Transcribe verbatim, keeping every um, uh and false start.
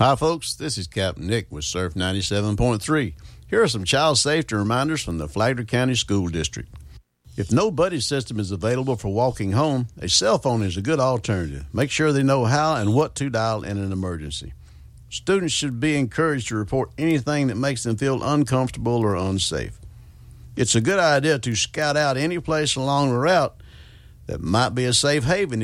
Hi, folks. This is Captain Nick with Surf ninety-seven point three. Here are some child safety reminders from the Flagler County School District. If no buddy system is available for walking home, a cell phone is a good alternative. Make sure they know how and what to dial in an emergency. Students should be encouraged to report anything that makes them feel uncomfortable or unsafe. It's a good idea to scout out any place along the route that might be a safe haven